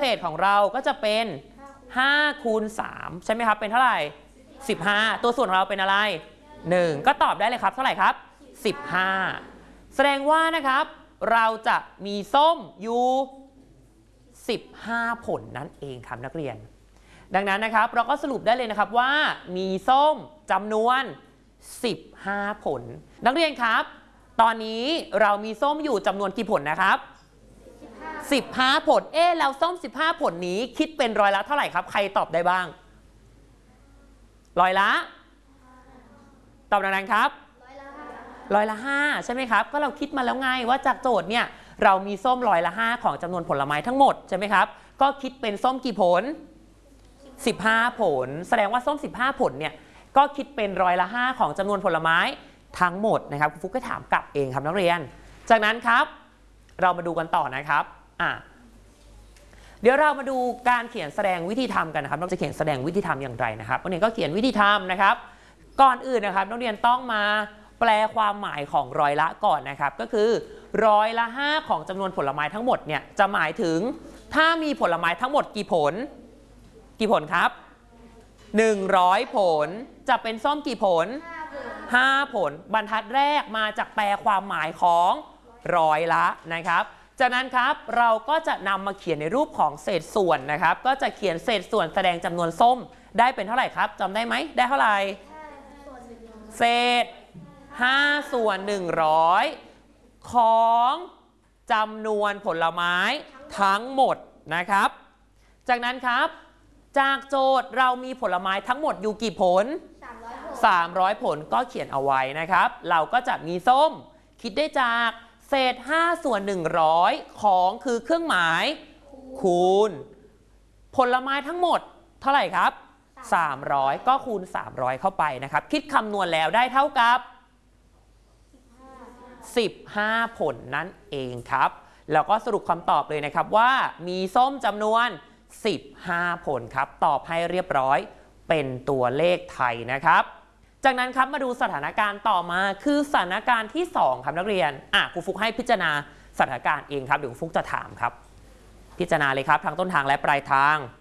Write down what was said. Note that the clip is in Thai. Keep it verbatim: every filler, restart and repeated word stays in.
ษของเราก็จะเป็นห้าคูณสามใช่ไหมครับเป็นเท่าไหร่สิบห้าตัวส่วนของเราเป็นอะไรหนึ่งก็ตอบได้เลยครับเท่าไหร่ครับสิบห้าแสดงว่านะครับเราจะมีส้มอยู่สิบห้าผลนั่นเองครับนักเรียนดังนั้นนะครับเราก็สรุปได้เลยนะครับว่ามีส้มจำนวนสิบห้าผลนักเรียนครับตอนนี้เรามีส้มอยู่จำนวนกี่ผลนะครับสิบห้าผลเอ๊ะแล้วส้มสิบห้าผลนี้คิดเป็นร้อยละเท่าไหร่ครับใครตอบได้บ้างร้อยละตอบดังๆครับร้อยละห้าใช่ไหมครับก็เราคิดมาแล้วไงว่าจากโจทย์เนี่ยเรามีส้มร้อยละห้าของจำนวนผลไม้ทั้งหมดใช่ไหมครับก็คิดเป็นส้มกี่ผลสิบห้าผลแสดงว่าส้มสิบห้าผลเนี่ยก็คิดเป็นร้อยละห้าของจำนวนผลไม้ทั้งหมดนะครับคุณฟุกก็ถามกลับเองครับนักเรียนจากนั้นครับเรามาดูกันต่อนะครับอ่ะเดี๋ยวเรามาดูการเขียนแสดงวิธีทำกันนะครับเราจะเขียนแสดงวิธีทำอย่างไรนะครับวันนี้ก็เขียนวิธีทำนะครับก่อนอื่นนะครับนักเรียนต้องมาแปลความหมายของร้อยละก่อนนะครับก็คือร้อยละห้าของจำนวนผลไม้ทั้งหมดเนี่ยจะหมายถึงถ้ามีผลไม้ทั้งหมดกี่ผลกี่ผลครับหนึ่งร้อยผลจะเป็นส้มกี่ผลห้าผลบรรทัดแรกมาจากแปลความหมายของร้อยละนะครับจากนั้นครับเราก็จะนำมาเขียนในรูปของเศษส่วนนะครับก็จะเขียนเศษส่วนแสดงจำนวนส้มได้เป็นเท่าไหร่ครับจำได้ไหมได้เท่าไหร่เศษห้าส่วนหนึ่งร้อยของจำนวนผลไม้ทั้งหมดนะครับจากนั้นครับจากโจทย์เรามีผลไม้ทั้งหมดอยู่กี่ผลสามร้อยผลก็เขียนเอาไว้นะครับเราก็จะมีส้มคิดได้จากเศษห้าส่วนหนึ่งร้อยของคือเครื่องหมายคูณผลไม้ทั้งหมดเท่าไหร่ครับสามร้อยก็คูณสามร้อยเข้าไปนะครับคิดคำนวณแล้วได้เท่ากับสิบห้าผลนั่นเองครับแล้วก็สรุปคำตอบเลยนะครับว่ามีส้มจำนวนสิบห้าผลครับตอบให้เรียบร้อยเป็นตัวเลขไทยนะครับจากนั้นครับมาดูสถานการณ์ต่อมาคือสถานการณ์ที่สองครับนักเรียนอ่ะครูฟุกให้พิจารณาสถานการณ์เองครับเดี๋ยวครูฟุกจะถามครับพิจารณาเลยครับทั้งต้นทางและปลายทาง